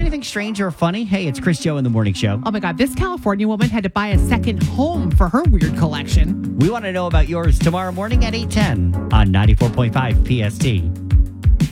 anything strange or funny? Hey, it's Chris Joe in the Morning Show. Oh my God, this California woman had to buy a second home for her weird collection. We want to know about yours tomorrow morning at 8:10 on 94.5 PST.